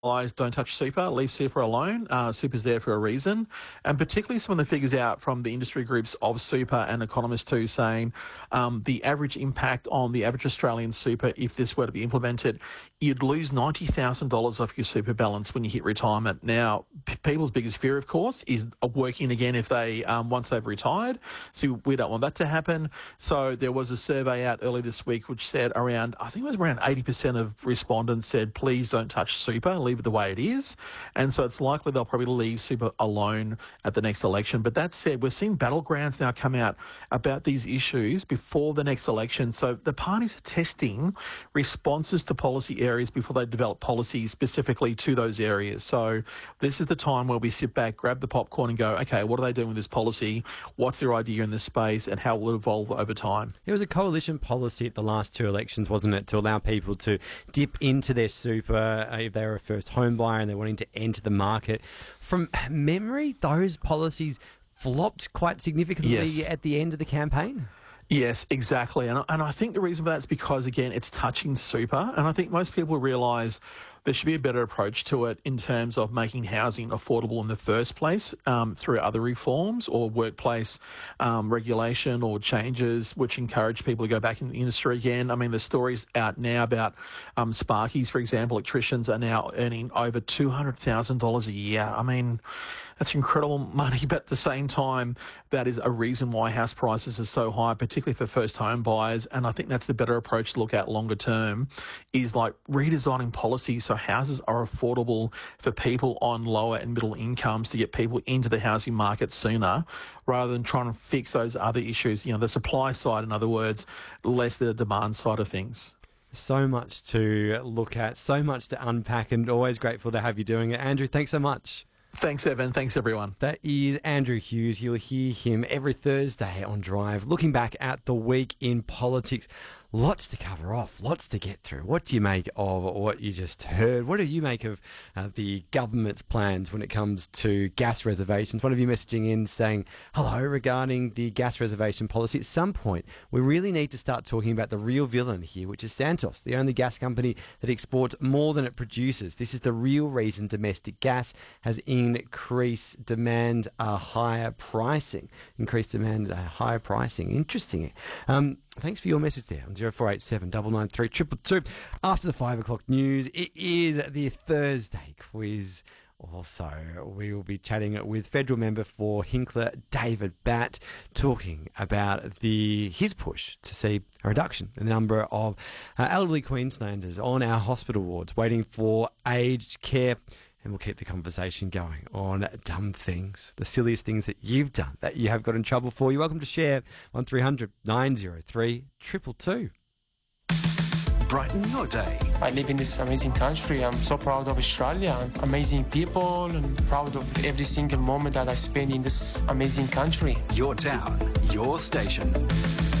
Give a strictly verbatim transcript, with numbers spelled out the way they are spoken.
Guys, don't touch super, leave super alone. Uh, super's there for a reason. And particularly some of the figures out from the industry groups of super and economists too saying um, the average impact on the average Australian super, if this were to be implemented, you'd lose ninety thousand dollars off your super balance when you hit retirement. Now, p- people's biggest fear, of course, is working again if they, um, once they've retired. So we don't want that to happen. So there was a survey out early this week which said around, I think it was around eighty percent of respondents said, please don't touch super, leave it the way it is. And so it's likely they'll probably leave super alone at the next election. But that said, we're seeing battlegrounds now come out about these issues before the next election. So the parties are testing responses to policy areas before they develop policies specifically to those areas. So this is the time where we sit back, grab the popcorn and go, okay, what are they doing with this policy? What's their idea in this space and how will it evolve over time? It was a coalition policy at the last two elections, wasn't it, to allow people to dip into their super uh, if they were a first home buyer and they're wanting to enter the market. From memory, those policies flopped quite significantly Yes. at the end of the campaign. Yes, exactly. And, and I think the reason for that is because, again, it's touching super. And I think most people realise there should be a better approach to it in terms of making housing affordable in the first place um, through other reforms or workplace um, regulation or changes which encourage people to go back into the industry again. I mean, the stories out now about um, Sparkies, for example, electricians are now earning over two hundred thousand dollars a year. I mean, that's incredible money, but at the same time, that is a reason why house prices are so high, particularly for first home buyers. And I think that's the better approach to look at longer term, is like redesigning policies so houses are affordable for people on lower and middle incomes to get people into the housing market sooner, rather than trying to fix those other issues, you know, the supply side, in other words, less the demand side of things. So much to look at, so much to unpack, and always grateful to have you doing it. Andrew, thanks so much. Thanks, Evan. Thanks, everyone. That is Andrew Hughes. You'll hear him every Thursday on Drive, looking back at the week in politics. Lots to cover off, lots to get through. What do you make of what you just heard? What do you make of uh, the government's plans when it comes to gas reservations? One of you messaging in saying, hello, regarding the gas reservation policy. At some point, we really need to start talking about the real villain here, which is Santos, the only gas company that exports more than it produces. This is the real reason domestic gas has increased demand, a higher pricing. Increased demand, a higher pricing. Interesting. Um, Thanks for your message there on zero four eight seven nine nine three two two two. After the five o'clock news, it is the Thursday quiz. Also, we will be chatting with federal member for Hinkler, David Batt, talking about the his push to see a reduction in the number of uh, elderly Queenslanders on our hospital wards waiting for aged care. And we'll keep the conversation going on dumb things, the silliest things that you've done, that you have got in trouble for. You're welcome to share one three hundred nine oh three two two two. Brighten your day. I live in this amazing country. I'm so proud of Australia. Amazing people, and proud of every single moment that I spend in this amazing country. Your town, your station.